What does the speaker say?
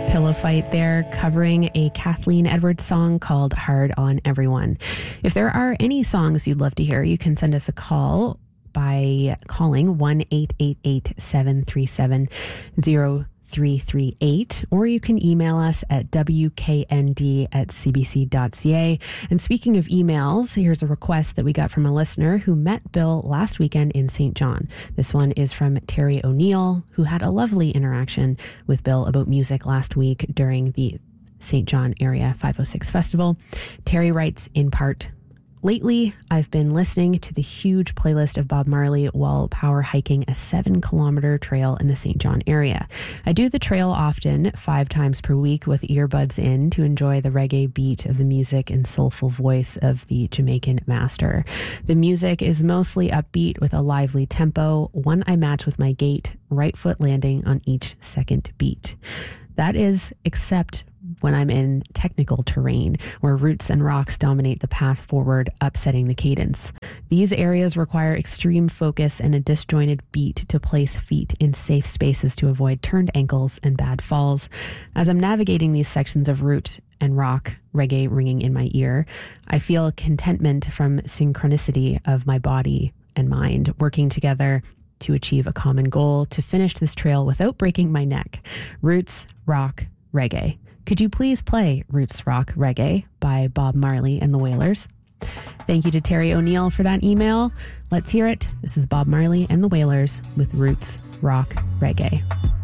Pillow Fight there, covering a Kathleen Edwards song called Hard on Everyone. If there are any songs you'd love to hear, you can send us a call by calling 1-888-737-0338, or you can email us at wknd@cbc.ca. And speaking of emails, here's a request that we got from a listener who met Bill last weekend in St. John. This one is from Terry O'Neill, who had a lovely interaction with Bill about music last week during the St. John Area 506 Festival. Terry writes in part, "Lately, I've been listening to the huge playlist of Bob Marley while power hiking a 7-kilometer trail in the St. John area. I do the trail often, 5 times per week, with earbuds in to enjoy the reggae beat of the music and soulful voice of the Jamaican master. The music is mostly upbeat with a lively tempo, one I match with my gait, right foot landing on each second beat. That is, except when I'm in technical terrain where roots and rocks dominate the path forward, upsetting the cadence. These areas require extreme focus and a disjointed beat to place feet in safe spaces to avoid turned ankles and bad falls. As I'm navigating these sections of root and rock, reggae ringing in my ear, I feel contentment from synchronicity of my body and mind working together to achieve a common goal, to finish this trail without breaking my neck. Roots, rock, reggae. Could you please play Roots, Rock, Reggae by Bob Marley and the Wailers?" Thank you to Terry O'Neill for that email. Let's hear it. This is Bob Marley and the Wailers with Roots, Rock, Reggae.